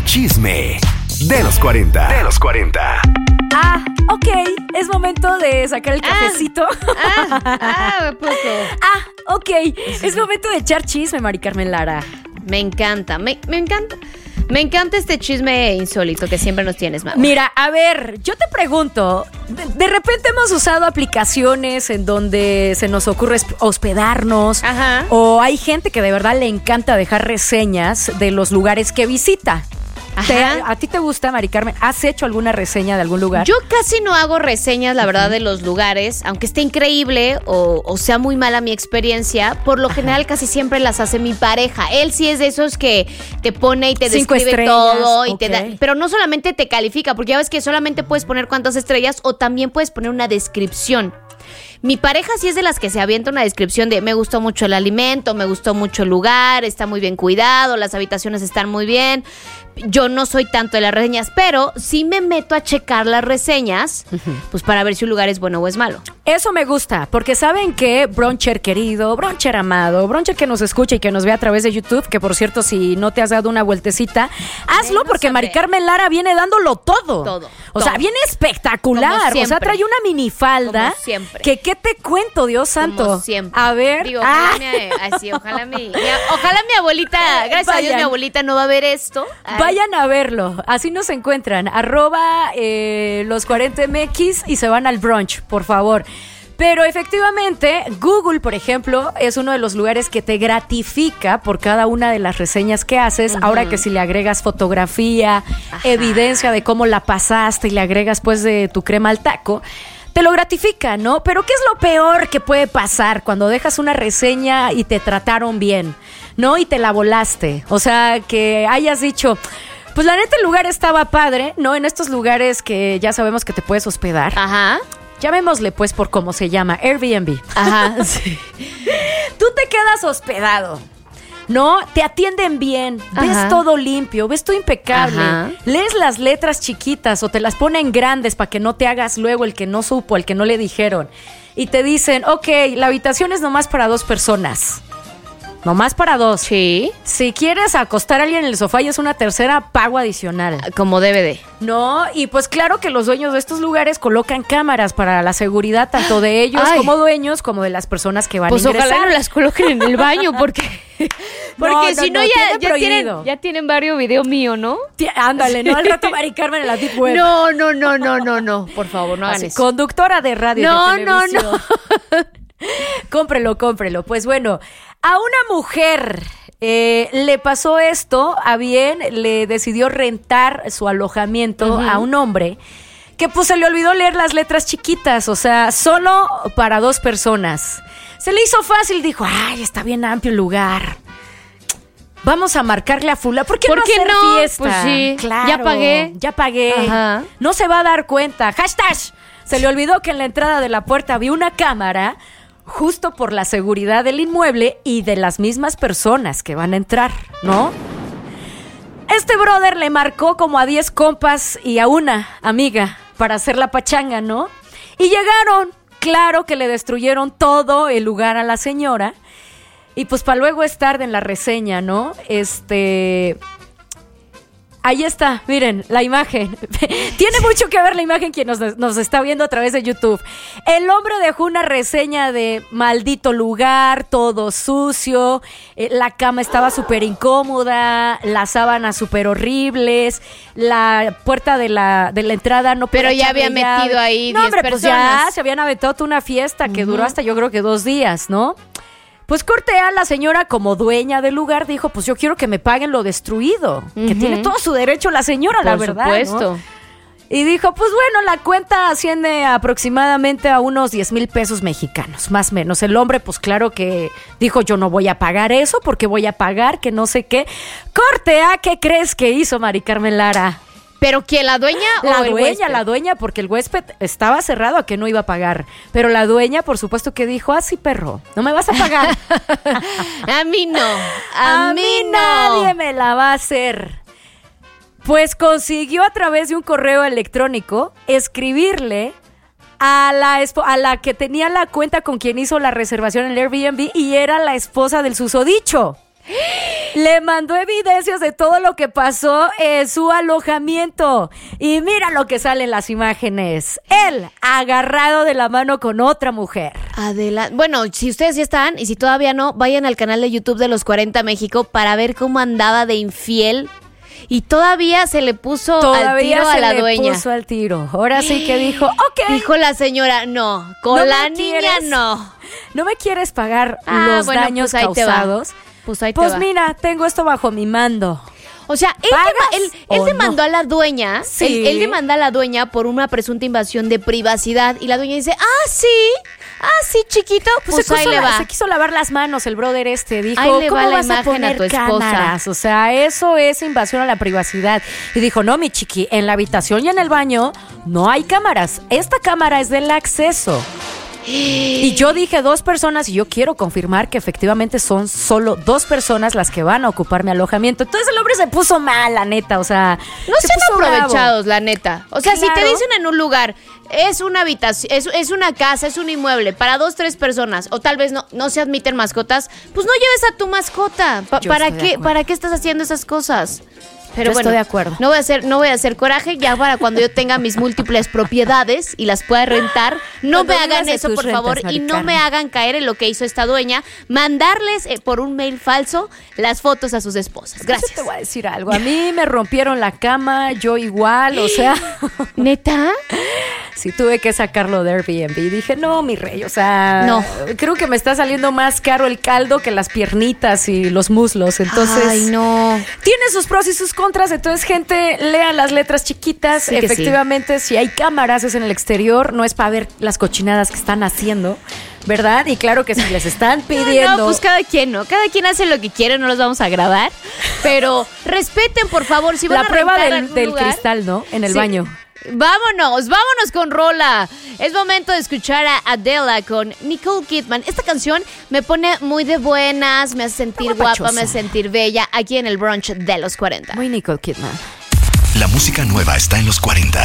chisme de los 40. Ok, es momento de sacar el cafecito. Poco. Ok, es momento de echar chisme, Mari Carmen Lara. Me encanta, me encanta. Me encanta este chisme insólito que siempre nos tienes, Mau. Mira, a ver, yo te pregunto, de repente hemos usado aplicaciones en donde se nos ocurre hospedarnos. Ajá. O hay gente que de verdad le encanta dejar reseñas de los lugares que visita. Ajá. ¿A ti te gusta, Mari Carmen? ¿Has hecho alguna reseña de algún lugar? Yo casi no hago reseñas, la verdad, de los lugares, aunque esté increíble o sea muy mala mi experiencia. Por lo general casi siempre las hace mi pareja. Él sí es de esos que te pone y te 5 describe estrellas, todo y ok. te da, pero no solamente te califica, porque ya ves que solamente puedes poner cuántas estrellas o también puedes poner una descripción. Mi pareja sí es de las que se avienta una descripción de me gustó mucho el alimento, me gustó mucho el lugar, está muy bien cuidado, las habitaciones están muy bien. Yo no soy tanto de las reseñas, pero sí me meto a checar las reseñas, pues para ver si un lugar es bueno o es malo. Eso me gusta, porque saben que Broncher querido, Broncher amado, Broncher que nos escucha y que nos ve a través de YouTube, que por cierto, si no te has dado una vueltecita, hazlo porque Mari Carmen Lara viene dándole todo. O sea, viene espectacular. O sea, trae una minifalda. Como siempre. Que qué te cuento, Dios santo. Como siempre. A ver. Digo, ojalá mi abuelita, gracias a Dios mi abuelita no va a ver esto. Vayan a verlo, así nos encuentran, @los 40mx y se van al brunch, por favor. Pero efectivamente, Google, por ejemplo, es uno de los lugares que te gratifica por cada una de las reseñas que haces. Ahora que si le agregas fotografía, evidencia de cómo la pasaste y le agregas pues de tu crema al taco, te lo gratifica, ¿no? Pero ¿qué es lo peor que puede pasar cuando dejas una reseña y te trataron bien, ¿no? Y te la volaste. O sea, que hayas dicho, pues la neta el lugar estaba padre, ¿no? En estos lugares que ya sabemos que te puedes hospedar. Ajá. Llamémosle pues por cómo se llama, Airbnb. Ajá, sí. Tú te quedas hospedado, ¿no? Te atienden bien, ves todo limpio, ves todo impecable. Ajá. Lees las letras chiquitas o te las ponen grandes para que no te hagas luego el que no supo, el que no le dijeron. Y te dicen, ok, la habitación es nomás para 2 personas. Nomás para 2. Sí. Si quieres acostar a alguien en el sofá y es una tercera, pago adicional. Como debe de. No, y pues claro que los dueños de estos lugares colocan cámaras para la seguridad tanto de ellos como dueños como de las personas que van a ingresar. Pues ojalá no las coloquen en el baño porque si no ya tienen varios videos míos, ¿no? Ándale, ¿no? Al rato Mari Carmen en la Deep Web. No, por favor, no hagan eso. Conductora de radio de televisión. Cómprelo. Pues bueno, a una mujer le pasó esto, a bien, le decidió rentar su alojamiento a un hombre que pues se le olvidó leer las letras chiquitas, o sea, solo para 2 personas. Se le hizo fácil, dijo, ay, está bien amplio el lugar. Vamos a marcarle a fulano. ¿Por qué no hacer fiesta? Pues sí, claro, ya pagué. Ajá. No se va a dar cuenta. # Se le olvidó que en la entrada de la puerta había una cámara justo por la seguridad del inmueble y de las mismas personas que van a entrar, ¿no? Este brother le marcó como a 10 compas y a una amiga para hacer la pachanga, ¿no? Y llegaron, claro que le destruyeron todo el lugar a la señora. Y pues para luego es tarde en la reseña, ¿no? Ahí está, miren, la imagen. Tiene mucho que ver la imagen quien nos está viendo a través de YouTube. El hombre dejó una reseña de maldito lugar, todo sucio, la cama estaba súper incómoda, las sábanas súper horribles, la puerta de la entrada no podía. Pero ya había metido ahí 10 personas. Pues ya se habían aventado toda una fiesta que duró hasta yo creo que 2 días, ¿no? Pues cortea, la señora como dueña del lugar dijo, pues yo quiero que me paguen lo destruido, que tiene todo su derecho la señora, la verdad, por supuesto, ¿no? Y dijo, pues bueno, la cuenta asciende aproximadamente a unos 10,000 pesos mexicanos, más o menos. El hombre, pues claro que dijo, yo no voy a pagar eso porque voy a pagar que no sé qué. Cortea, ¿qué crees que hizo Mari Carmen Lara? ¿Pero quién, la dueña o el huésped? La dueña, porque el huésped estaba cerrado a que no iba a pagar. Pero la dueña, por supuesto que dijo, sí, perro, no me vas a pagar. A mí no. A mí nadie me la va a hacer. Pues consiguió a través de un correo electrónico escribirle a la que tenía la cuenta con quien hizo la reservación en el Airbnb y era la esposa del susodicho. Le mandó evidencias de todo lo que pasó en su alojamiento. Y mira lo que sale en las imágenes. Él agarrado de la mano con otra mujer. Bueno, si ustedes ya están y si todavía no, vayan al canal de YouTube de Los 40 México para ver cómo andaba de infiel. Y todavía se le puso al tiro a la dueña. Puso al tiro. Ahora sí que dijo, ok. Dijo la señora, no, con la niña no. ¿No me quieres pagar los daños pues ahí causados? Pues ahí te Pues va. mira, tengo esto bajo mi mando. O sea, él demandó a la dueña. Sí. Él demanda a la dueña por una presunta invasión de privacidad. Y la dueña dice, sí, chiquito, pues ahí le va. Se quiso lavar las manos el brother Dijo, ahí le va ¿cómo la vas a imagen poner a tu esposa? cámaras? O sea, eso es invasión a la privacidad. Y dijo, no, mi chiqui, en la habitación y en el baño no hay cámaras. Esta cámara es del acceso. Y yo dije 2 personas y yo quiero confirmar que efectivamente son solo 2 personas las que van a ocupar mi alojamiento. Entonces el hombre se puso mal, la neta, o sea, no sean aprovechados, la neta. O sea, Claro. si te dicen en un lugar, es una habitación, es una casa, es un inmueble para 2, 3 personas, o tal vez no se admiten mascotas, pues no lleves a tu mascota. ¿Para qué estás haciendo esas cosas? Pero Yo bueno, estoy de acuerdo. No voy a hacer coraje ya para cuando yo tenga mis múltiples propiedades y las pueda rentar. No Cuando me hagan vivas de eso, tus por rentas, favor, y Mari no Carmen. me hagan caer en lo que hizo esta dueña, mandarles por un mail falso las fotos a sus esposas. Gracias. Yo te voy a decir algo. A mí me rompieron la cama, yo igual, o sea. ¿Neta? Sí, tuve que sacarlo de Airbnb. Dije, no, mi rey, o sea, No. Creo que me está saliendo más caro el caldo que las piernitas y los muslos. Entonces, Ay, no. tiene sus pros y sus contras. Entonces, gente, lean las letras chiquitas. Sí que Efectivamente, si hay cámaras es en el exterior, no es para ver las cochinadas que están haciendo, ¿verdad? Y claro que si les están pidiendo. No, pues cada quien, ¿no? Cada quien hace lo que quiere, no los vamos a grabar. Pero respeten, por favor, si van la a prueba rentar del, algún del lugar, cristal, ¿no? En el Sí. baño. Vámonos con rola. Es momento de escuchar a Adele con Nicole Kidman. Esta canción me pone muy de buenas, me hace sentir Está guapa, guapachosa. me hace sentir bella aquí en el brunch de los 40. Muy Nicole Kidman. La música nueva está en los 40.